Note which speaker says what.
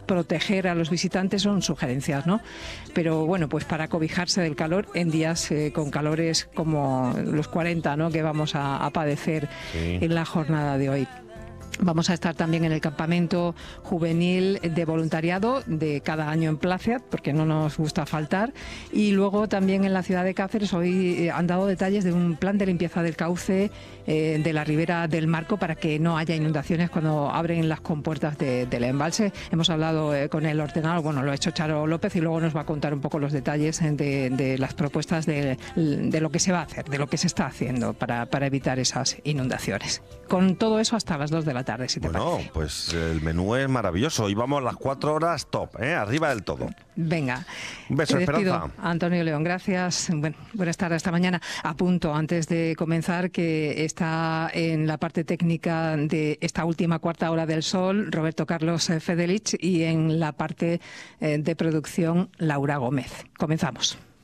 Speaker 1: proteger a los visitantes son sugerencias, ¿no? Pero bueno, pues para cobijarse del calor en días con calores como los 40, ¿no?, que vamos a padecer en la jornada de hoy. Vamos a estar también en el campamento juvenil de voluntariado de cada año en Plácea, porque no nos gusta faltar. Y luego también en la ciudad de Cáceres hoy han dado detalles de un plan de limpieza del cauce de la ribera del Marco para que no haya inundaciones cuando abren las compuertas del embalse. Hemos hablado con el ordenador, bueno, lo ha hecho Charo López y luego nos va a contar un poco los detalles de las propuestas de lo que se va a hacer, de lo que se está haciendo para evitar esas inundaciones. Con todo eso hasta las 2 de la tarde, si te parece.
Speaker 2: Bueno, pues el menú es maravilloso. Y vamos las 4 horas top, arriba del todo.
Speaker 1: Venga.
Speaker 2: Un beso,
Speaker 1: te despido,
Speaker 2: Esperanza.
Speaker 1: Antonio León, gracias. Bueno, buenas tardes esta mañana. Apunto, antes de comenzar, que está en la parte técnica de esta última cuarta hora del Sol Roberto Carlos Fedelich y en la parte de producción Laura Gómez. Comenzamos.